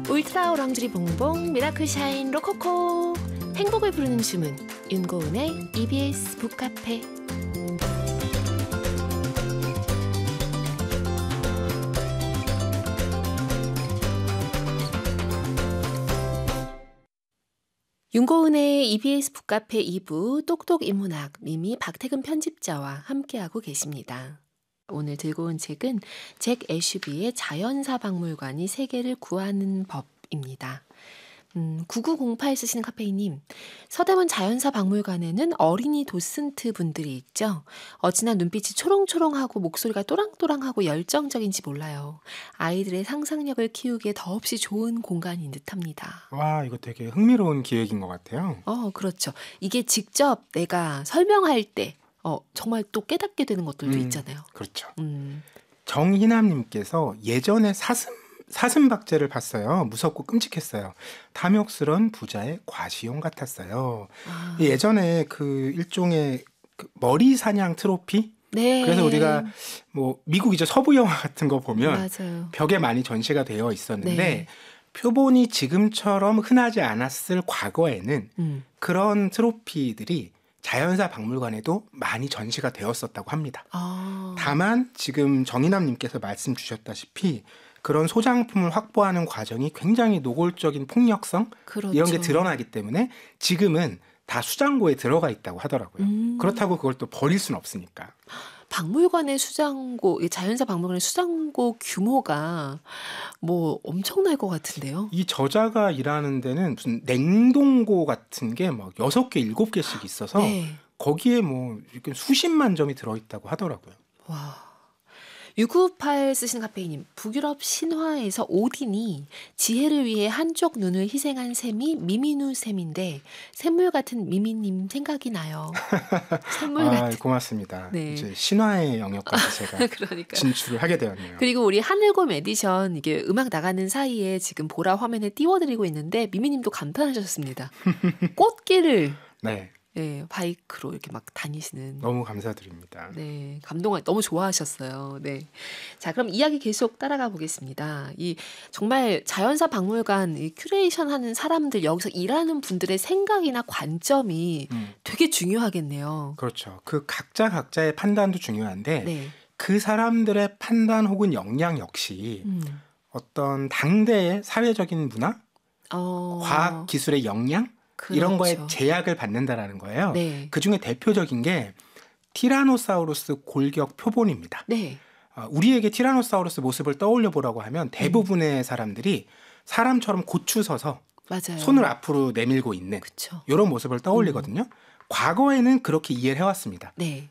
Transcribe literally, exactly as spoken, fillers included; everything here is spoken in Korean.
울트라 오랑주리 봉봉 미라클 샤인 로코코 행복을 부르는 주문 윤고은의 이비에스 북카페. 윤고은의 이비에스 북카페 이 부 똑똑 인문학 미미 박태근 편집자와 함께하고 계십니다. 오늘 들고 온 책은 잭 애슈비의 자연사 박물관이 세계를 구하는 법입니다. 음, 구구공팔 쓰시는 카페이님, 서대문 자연사 박물관에는 어린이 도슨트 분들이 있죠. 어찌나 눈빛이 초롱초롱하고 목소리가 또랑또랑하고 열정적인지 몰라요. 아이들의 상상력을 키우기에 더없이 좋은 공간인 듯합니다. 와, 이거 되게 흥미로운 기획인 것 같아요. 어, 그렇죠. 이게 직접 내가 설명할 때 어, 정말 또 깨닫게 되는 것들도 음, 있잖아요. 그렇죠. 음. 정희남님께서 예전에 사슴 사슴박제를 봤어요. 무섭고 끔찍했어요. 탐욕스런 부자의 과시용 같았어요. 아. 예전에 그 일종의 그 머리 사냥 트로피? 네. 그래서 우리가 뭐 미국 이제 서부 영화 같은 거 보면 맞아요. 벽에 많이 전시가 되어 있었는데 네. 표본이 지금처럼 흔하지 않았을 과거에는 음. 그런 트로피들이 자연사 박물관에도 많이 전시가 되었었다고 합니다. 아. 다만 지금 정인남님께서 말씀 주셨다시피 그런 소장품을 확보하는 과정이 굉장히 노골적인 폭력성 그렇죠. 이런 게 드러나기 때문에 지금은 다 수장고에 들어가 있다고 하더라고요. 음. 그렇다고 그걸 또 버릴 수는 없으니까. 박물관의 수장고, 이 자연사 박물관의 수장고 규모가 뭐 엄청날 것 같은데요. 이 저자가 일하는 데는 무슨 냉동고 같은 게 막 여섯 개, 일곱 개씩 있어서 네. 거기에 뭐 이렇게 수십만 점이 들어있다고 하더라고요. 와. 육구팔 쓰시는 카페이님, 북유럽 신화에서 오딘이 지혜를 위해 한쪽 눈을 희생한 셈이 미미누 셈인데 샘물 같은 미미님 생각이 나요. 샘물 아, 같은. 고맙습니다. 네. 이제 신화의 영역까지 제가 그러니까. 진출을 하게 되었네요. 그리고 우리 하늘곰 에디션 이게 음악 나가는 사이에 지금 보라 화면에 띄워드리고 있는데 미미님도 감탄하셨습니다. 꽃길을 네, 네, 바이크로 이렇게 막 다니시는. 너무 감사드립니다. 네, 감동을 너무 좋아하셨어요. 네, 자 그럼 이야기 계속 따라가 보겠습니다. 이 정말 자연사 박물관 이 큐레이션하는 사람들 여기서 일하는 분들의 생각이나 관점이 음, 되게 중요하겠네요. 그렇죠. 그 각자 각자의 판단도 중요한데 네, 그 사람들의 판단 혹은 역량 역시 음, 어떤 당대의 사회적인 문화, 어, 과학 기술의 역량 이런 거에 그렇죠. 제약을 받는다라는 거예요. 네, 그 중에 대표적인 게 티라노사우루스 골격 표본입니다. 네, 아, 우리에게 티라노사우루스 모습을 떠올려 보라고 하면 대부분의 사람들이 사람처럼 고추 서서 맞아요. 손을 앞으로 내밀고 있는 그렇죠. 이런 모습을 떠올리거든요. 과거에는 그렇게 이해를 해왔습니다. 네,